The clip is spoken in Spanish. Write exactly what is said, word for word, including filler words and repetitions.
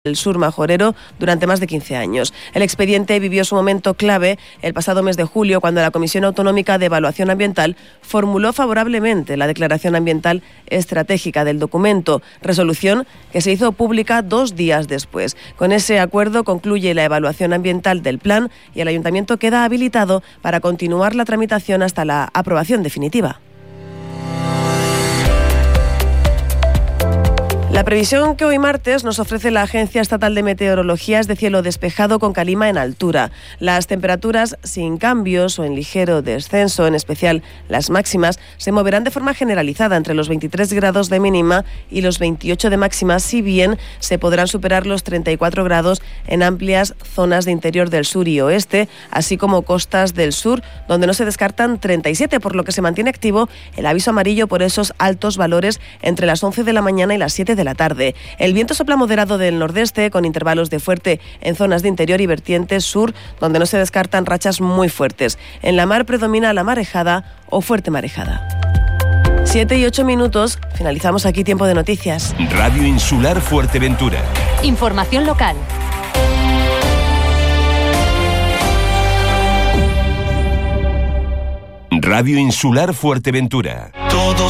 el sur majorero durante más de quince años. El expediente vivió su momento clave el pasado mes de julio, cuando la Comisión Autonómica de Evaluación Ambiental formuló favorablemente la declaración ambiental estratégica del documento, resolución que se hizo pública dos días después. Con ese acuerdo concluye la evaluación ambiental del plan y el Ayuntamiento queda habilitado para continuar la tramitación hasta la aprobación definitiva. La previsión que hoy martes nos ofrece la Agencia Estatal de Meteorología es de cielo despejado con calima en altura. Las temperaturas sin cambios o en ligero descenso, en especial las máximas, se moverán de forma generalizada entre los veintitrés grados de mínima y los veintiocho de máxima, si bien se podrán superar los treinta y cuatro grados en amplias zonas de interior del sur y oeste, así como costas del sur, donde no se descartan treinta y siete, por lo que se mantiene activo el aviso amarillo por esos altos valores entre las once de la mañana y las siete de la tarde. El viento sopla moderado del nordeste, con intervalos de fuerte en zonas de interior y vertientes sur, donde no se descartan rachas muy fuertes. En la mar predomina la marejada o fuerte marejada. Siete y ocho minutos, finalizamos aquí Tiempo de Noticias. Radio Insular Fuerteventura. Información local. Radio Insular Fuerteventura.